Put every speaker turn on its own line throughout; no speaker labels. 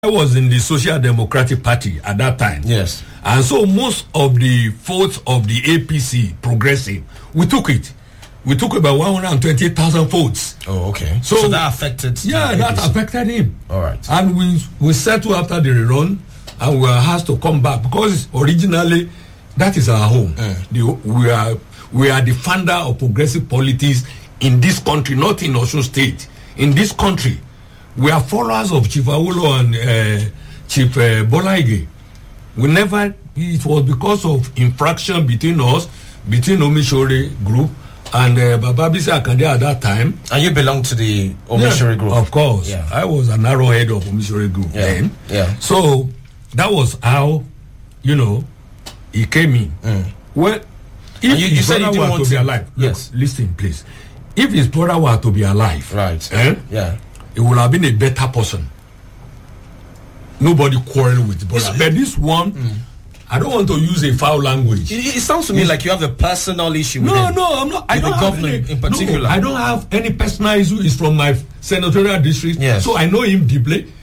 I was in the Social Democratic Party at that time.
Yes.
And so most of the votes of the APC, Progressive, we took it. We took about 120,000 votes.
Oh, okay. So that affected.
Yeah, that affected him.
All right.
And we settled after the rerun, and we were asked to come back because originally that is our home. We are the founder of progressive politics in this country, not in Osun State. In this country, we are followers of Chief Awolo and Chief Bola Ige. It was because of infraction between us, between Omishore Group and Bababisi Akande at that time.
And you belong to the Omishore Group?
Of course. Yeah. I was an arrowhead of Omishore Group then.
Yeah.
So that was how, he came in. Well, if his brother were to be alive,
yes.
Listen, please. If his brother were to be alive,
right?
Yeah, he would have been a better person. Nobody quarrel with the brother. But this one, I don't want to use a foul language.
It sounds to me like you have a personal issue with him.
No, I'm not. I don't have any,
in particular.
No, I don't have any personal issue. It's from my senatorial district.
Yes.
So I know him deeply.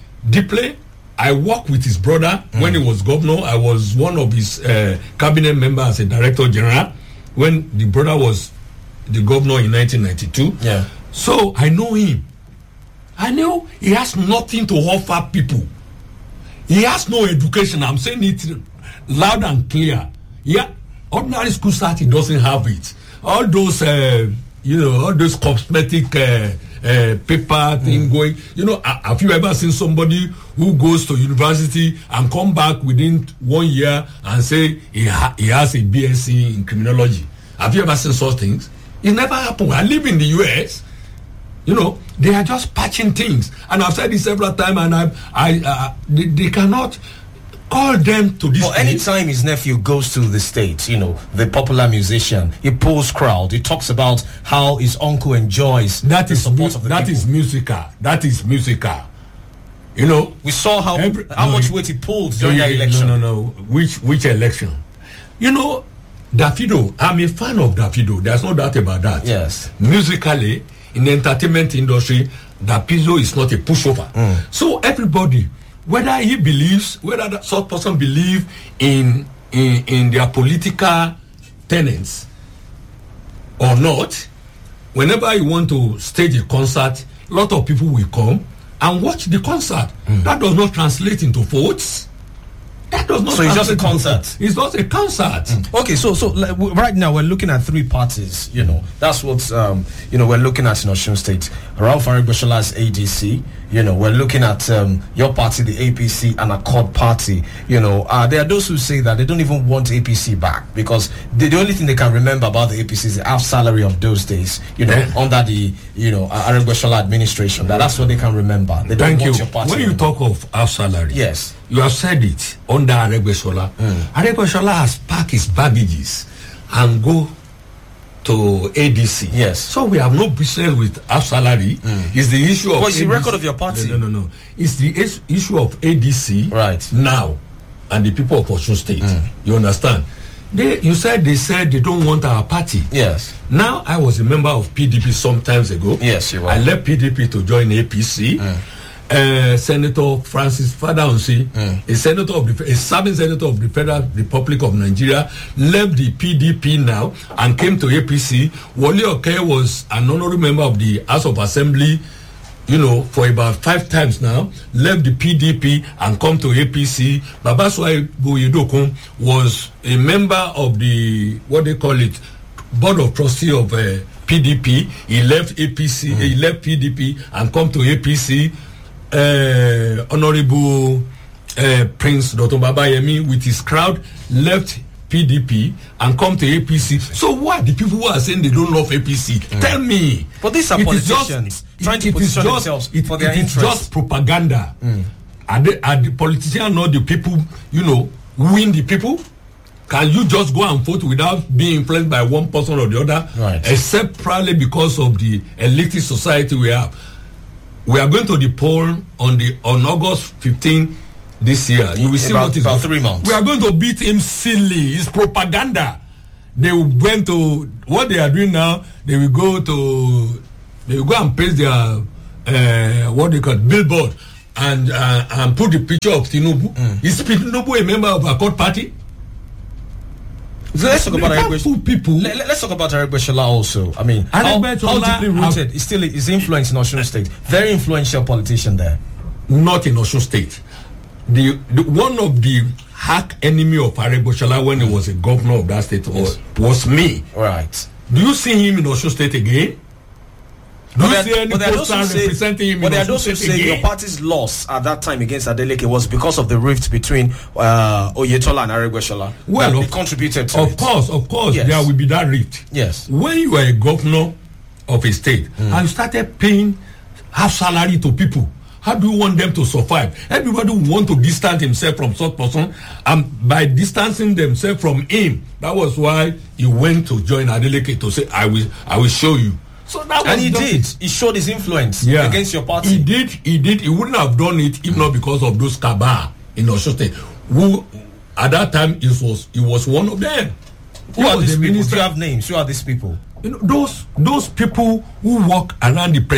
I worked with his brother when he was governor. I was one of his cabinet members as a director general when the brother was the governor in 1992.
Yeah.
So I know him. I know he has nothing to offer people. He has no education. I'm saying it loud and clear. Yeah, ordinary school start, he doesn't have it. All those, all those cosmetic paper thing going. Have you ever seen somebody who goes to university and come back within 1 year and say he has a BSc in criminology? Have you ever seen such things? It never happened. I live in the US. They are just patching things, and I've said this several times, and they cannot call them to this.
Well, anytime his nephew goes to the States, the popular musician, he pulls crowd. He talks about how his uncle enjoys the support of the people.
That is musical.
We saw how much weight he pulled during the election.
No. Which election? Davido. I'm a fan of Davido. There's no doubt about that.
Yes.
Musically, in the entertainment industry, Davido is not a pushover. So everybody, whether that sort of person believes in their political tenets or not, whenever you want to stage a concert, a lot of people will come and watch the concert. That does not translate into votes. That does not.
So it's just a concert.
It's just a concert.
Okay, so right now we're looking at three parties. That's what we're looking at in Osun State. Ralph Aregbesolah's ADC. We're looking at your party, the APC, and Accord Party. There are those who say that they don't even want APC back because the only thing they can remember about the APC is the half salary of those days. Under the Aregbesolah administration. That's what they can remember. They don't want your party
when you talk of half salary,
yes,
you have said it under Aregbesolah. Aregbesolah has packed his baggages and go to ADC.
Yes.
So we have no business with half salary. It's the issue of.
What's the record of your party?
No. It's the issue of ADC
right
now, and the people of Osun State. You understand? They said they don't want our party.
Yes.
Now I was a member of PDP some times ago.
Yes, you were.
I left PDP to join APC. Senator Francis Fadahunsi, a serving senator of the Federal Republic of Nigeria, left the PDP now and came to APC. Wole Oke was an honorary member of the House of Assembly, for about 5 times now, left the PDP and come to APC. Babaswai Boyedokun was a member of the, Board of Trustees of PDP. He left APC, he left PDP and come to APC. Honorable Prince Dr. Babayemi with his crowd left PDP and come to APC. So what? The people who are saying they don't love APC, tell me.
But these are politicians trying to position themselves for their interests.
It's just propaganda. Are the politicians not the people, win the people? Can you just go and vote without being influenced by one person or the other?
Right.
Except probably because of the elitist society we have. We are going to the poll on August 15 this year. You will see
about 3 months.
We are going to beat him silly. It's propaganda. They went to what they are doing now. They will go and paste their billboard and put the picture of Tinubu. Is Tinubu a member of Accord Party?
So let's talk about
people.
Let's talk about Aregbesola also. I mean, how deeply rooted is still his influence in Osun State? Very influential politician there.
Not in Osun State. The one of the hack enemy of Aregbesola when he was a governor of that state was me.
Right.
Do you see him in Osun State again? Do you see any poster representing him in Osun State again?
Your party's loss at that time against Adeleke was because of the rift between Oyetola and Aregbesola.
Well,
it contributed to
it. Of course, yes. There will be that rift.
Yes.
When you are a governor of a state and you started paying half salary to people, how do you want them to survive? Everybody want to distance himself from such person, and by distancing themselves from him, that was why he went to join Adeleke to say, I will show you. So that was,
and he did. He showed his influence against your party.
He did. He wouldn't have done it if not because of those cabal in Osun State. Who at that time he was one of them.
Who are these people? Do you have names? Who are these people?
You know, those people who walk around the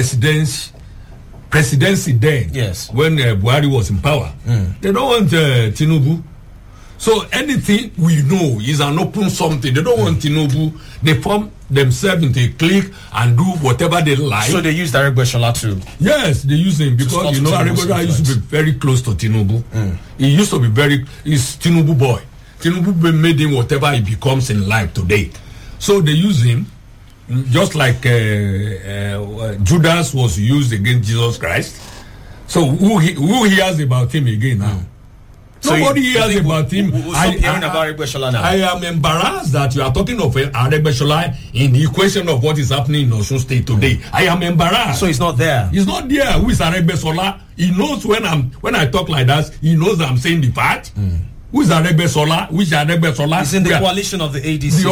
presidency then.
Yes.
When Buhari was in power, they don't want Tinubu. So anything we know is an open something. They don't want Tinubu. They form themselves into a clique and do whatever they like.
So they use Aregbesola too?
Yes, they use him because Aregbesola used to be very close to Tinubu. He used to be he's Tinubu boy. Tinubu made him whatever he becomes in life today. So they use him just like Judas was used against Jesus Christ. So who hears about him again now? So nobody hears about him. I am embarrassed that you are talking of Aregbesola in the equation of what is happening in Osun State today. I am embarrassed.
So he's not there.
He's not there. Who is Aregbesola? He knows when I talk like that. He knows I'm saying the fact. Who is Aregbesola? Which Aregbesola?
He's in the coalition of the ADC.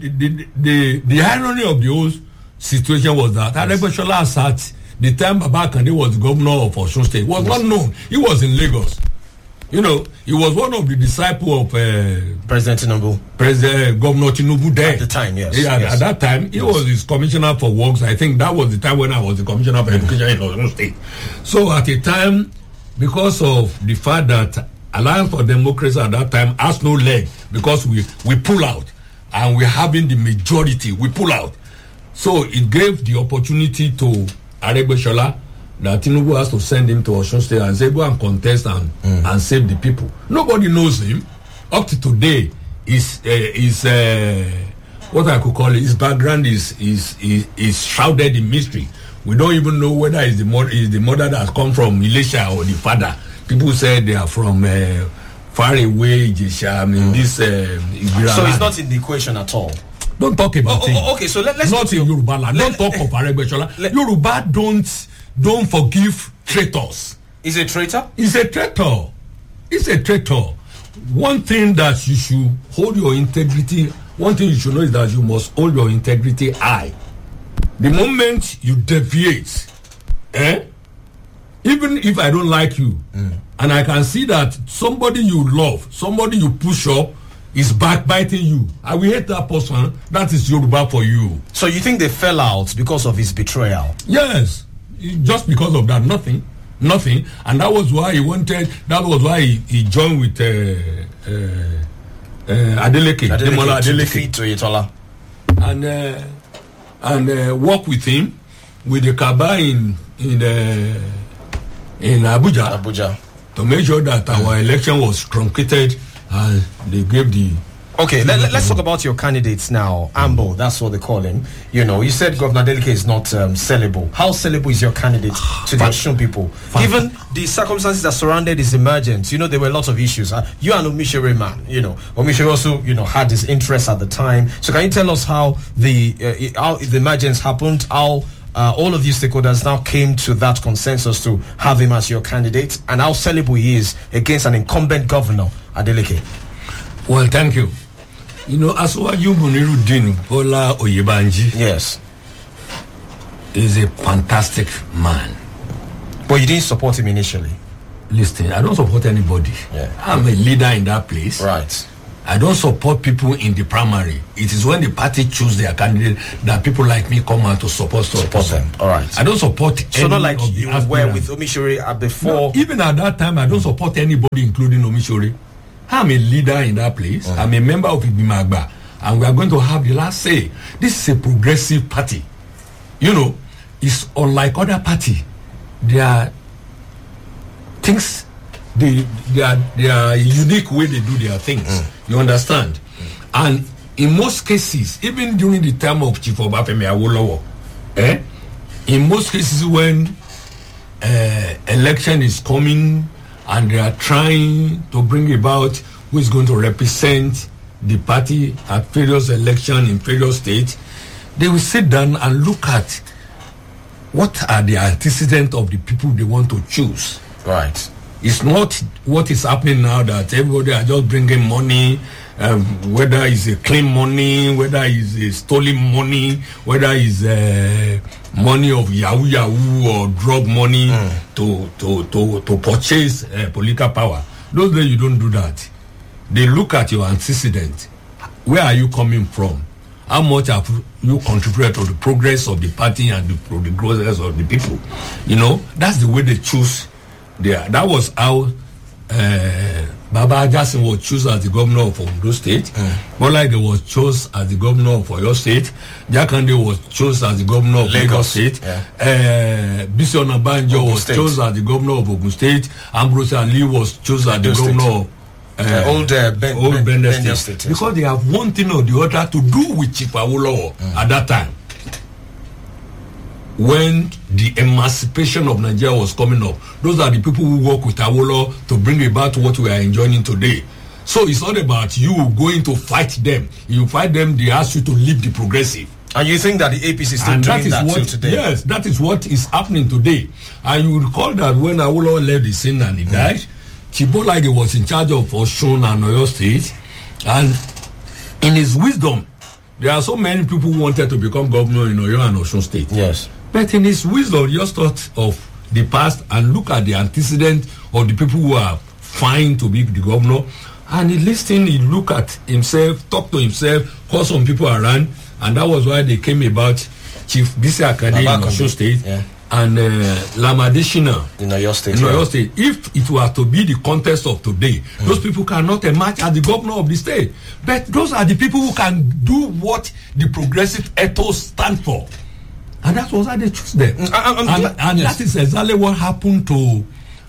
The irony of the whole situation was that Aregbesola sat the time Baba Kande was the governor of Osun State. Was not known. He was in Lagos. You know, he was one of the disciples of
President Tinubu.
Governor Tinubu there.
At the time, yes.
At that time, he was his commissioner for works. I think that was the time when I was the commissioner for education in Osun State. So at the time, because of the fact that Alliance for Democracy at that time has no leg, because we pull out and we're having the majority, we pull out. So it gave the opportunity to Aregbesola that Tinubu has to send him to Osun State and say, go and contest and save the people. Nobody knows him. Up to today, what I could call it, his background is shrouded in mystery. We don't even know whether it's the mother that has come from Elisha or the father. People say they are from far away, Jesha. I mean, this.
So he's not in the equation at all.
Don't talk about him.
Okay, so let's
not in Yoruba land. Don't talk of Aregbesola. Yoruba don't forgive traitors.
Is a traitor?
He's a traitor. He's a traitor. One thing that you should hold your integrity. One thing you should know is that you must hold your integrity high. The moment you deviate, even if I don't like you, and I can see that somebody you love, somebody you push up, is backbiting you, I will hate that person. That is Yoruba for you.
So you think they fell out because of his betrayal?
Yes, just because of that. Nothing, and that was why he wanted. That was why he joined with Adeleke
to defeat Oyetola,
and work with him with the Kaba in Abuja to make sure that our election was truncated. And they gave the...
Okay, let's talk about your candidates now. Ambo, that's what they call him. You know, you said Governor Adeleke is not sellable. How sellable is your candidate to the Osun people? Given the circumstances that surrounded his emergence, you know, there were a lot of issues. You are an Omishere man, you know. Omishere also, you know, had his interest at the time. So can you tell us how the emergence happened, how all of you stakeholders now came to that consensus to have him as your candidate, and how sellable he is against an incumbent governor, Adeleke?
Well, thank you. You know, Asiwaju Muniruddin Bola Oyebanji,
yes,
is a fantastic man.
But you didn't support him initially.
Listen, I don't support anybody.
Yeah.
I'm a leader in that place.
Right.
I don't support people in the primary. It is when the party choose their candidate that people like me come out to support them.
All right.
I don't support.
So not like you were with Omishore before.
No, even at that time, I don't support anybody, including Omishore. I'm a leader in that place. I'm a member of Ibimagba, and we are going to have the last say. This is a progressive party. You know, it's unlike other party. There are things. They are unique way they do their things. You understand? And in most cases, even during the time of Chief Obafemi Awolowo, in most cases when election is coming and they are trying to bring about who is going to represent the party at various elections in various states, they will sit down and look at what are the antecedents of the people they want to choose.
Right.
It's not what is happening now that everybody are just bringing money, whether it's a clean money, whether it's a stolen money, whether it's money of yahoo or drug money to purchase political power. Those days you don't do that. They look at your antecedent. Where are you coming from? How much have you contributed to the progress of the party and the growth of the people? You know, that's the way they choose. That was how Baba Jackson was chosen as the governor of Ondo State. Bola Ige was chosen as the governor of Oyo State. Jakande was chosen as the governor of Lagos State. Bisi Onabanjo was chosen as the governor of Ogun State. Ambrose Ali was chosen as the governor of Old Bende State. Because they have one thing or the other to do with Chief Awolowo at that time. When the emancipation of Nigeria was coming up, those are the people who work with Awolowo to bring about what we are enjoying today. So it's not about you going to fight them. You fight them, they ask you to leave the progressive.
And you think that the APC is still doing that till today?
Yes, that is what is happening today. And you recall that when Awolowo left the scene and he died, Chief Bola Ige was in charge of Osun and Oyo State. And in his wisdom, there are so many people who wanted to become governor in Oyo and Osun State.
Yes.
But in his wisdom, he just thought of the past and look at the antecedent of the people who are fine to be the governor. And he listened, he look at himself, talk to himself, call some people around. And that was why they came about Chief Bisi Akande in Osun State and Lamadeshina
in Oyo State.
In Oyo State. If it were to be the contest of today, those people cannot emerge as the governor of the state. But those are the people who can do what the progressive ethos stand for. And that's why they choose them. And that is exactly what happened to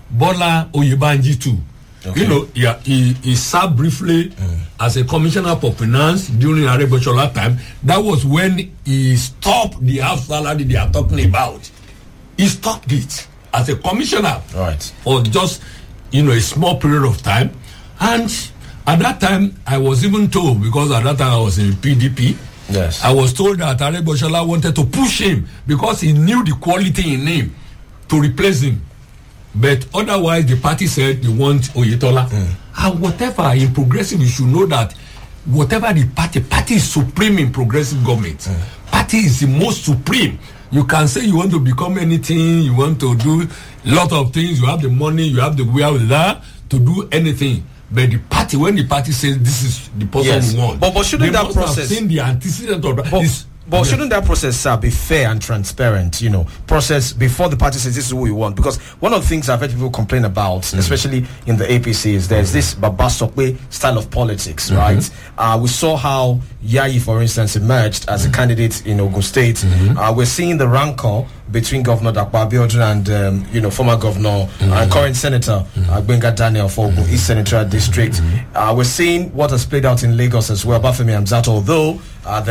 Bola Oyebanji too. Okay. You know, he served briefly as a commissioner for finance during Areboshola time. That was when he stopped the house salary they are talking about. He stopped it as a commissioner for just, a small period of time. And at that time, I was even told, because at that time I was in PDP,
yes,
I was told that Areboshola wanted to push him because he knew the quality in him to replace him. But otherwise, the party said they want Oyetola. And whatever in progressive, you should know that whatever the party is supreme in progressive government. Party is the most supreme. You can say you want to become anything, you want to do a lot of things, you have the money, you have the wherewithal to do anything. But the party, when the party says this is the person we want,
but shouldn't that process
have seen the antecedent of that?
But shouldn't that process be fair and transparent? Process before the party says this is what we want. Because one of the things I've heard people complain about, especially in the APC, is there's this Baba Sokwe style of politics, right? We saw how Yayi, for instance, emerged as a candidate in Ogun State. We're seeing the rancor between Governor Dapo Abiodun and former governor and current senator Gbenga Daniel for Ogun East Senatorial District. We're seeing what has played out in Lagos as well. Bafemi Hamzat, although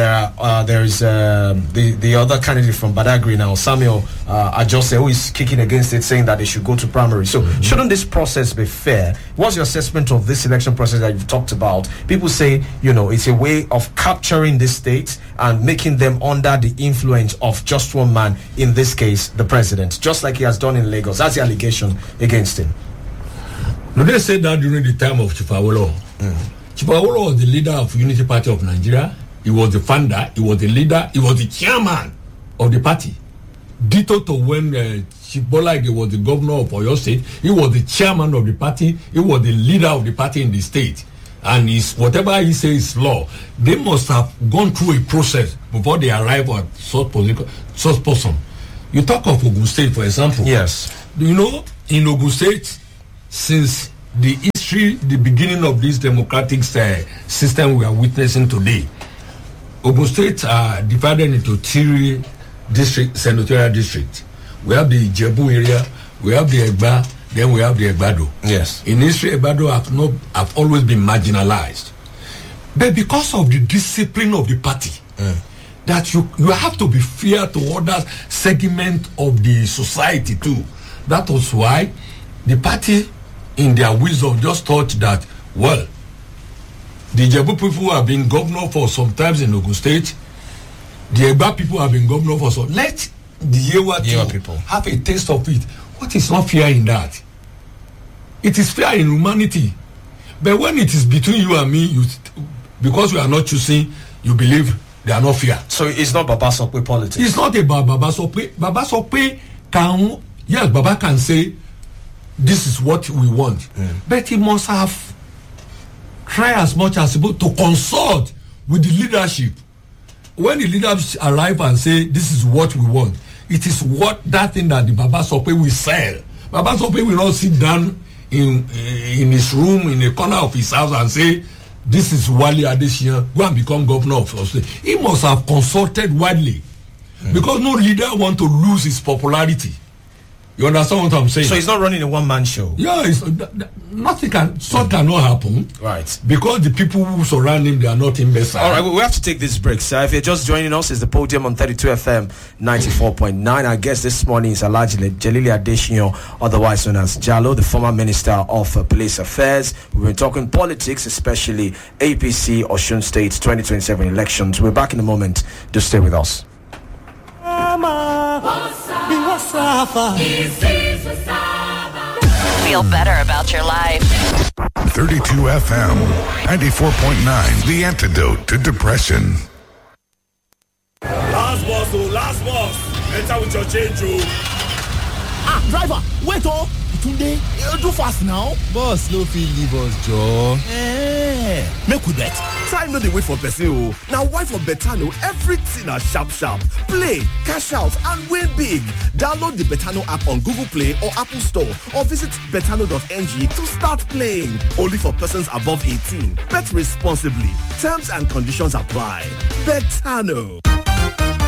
there is the other candidate from Badagry now, Samuel Ajose, who is kicking against it, saying that they should go to primary. So shouldn't this process be fair? What's your assessment of this election process that you've talked about? People say, it's a way of capturing the states and making them under the influence of just one man, in this case, the president, just like he has done in Lagos. That's the allegation against him.
No, they said that during the time of Chief Awolowo. Chief Awolowo was the leader of Unity Party of Nigeria. He was the founder, he was the leader, he was the chairman of the party. Ditto to when Chief Bola Ige was the governor of Oyo State, he was the chairman of the party, he was the leader of the party in the state. and is whatever he says is law, they must have gone through a process before they arrive at such person. You talk of Ogun State, for example.
Yes.
You know, in Ogun State, since the beginning of this democratic system we are witnessing today, Ogun State are divided into 3 senatorial districts. We have the Ijebu area, we have the Egba, then we have the Egbado.
Yes.
In history, Egbado have always been marginalized. But because of the discipline of the party, that you have to be fair to other segment of the society too. That was why the party, in their wisdom, just thought that, well, the Ijebu people have been governor for some times in Ogun State. The Egba people have been governor for some. Let the Yewa people have a taste of it. What is not fair in that? It is fair in humanity. But when it is between you and me, because we are not choosing, you believe they are not fair.
So it's not Baba Sokwe politics.
It's not about Baba Sokwe. Baba Sokwe can, yes, Baba can say, this is what we want. But he must have tried as much as possible to consult with the leadership. When the leaders arrive and say, this is what we want, it is that thing that the Baba Sokwe will sell. Baba Sokwe will not sit down in his room, in a corner of his house and say, this is Wale Adesina, go and become governor of state. He must have consulted widely. Because no leader want to lose his popularity. You understand what I'm saying?
So he's not running a one-man show.
Yeah, cannot happen.
Right.
Because the people who surround him, they are not imbeciles.
All right, we have to take this break. So if you're just joining us, it's the Podium on 32 FM 94.9. Our guest this morning is Alhaji Jelili Adesina, otherwise known as Jallow, the former Minister of Police Affairs. We've been talking politics, especially APC Osun State 2027 elections. We're back in a moment. Just stay with us.
Feel better about your life.
32 FM 94.9, the antidote to depression.
Last boss. Enter with your change,
driver, wait Tunde, do fast now.
Boss, no fit leave us, Joe.
Make we bet.
Time no dey wait for person. Now why for Betano everything are sharp. Play, cash out and win big. Download the Betano app on Google Play or Apple Store or visit betano.ng to start playing. Only for persons above 18. Bet responsibly. Terms and conditions apply. Betano.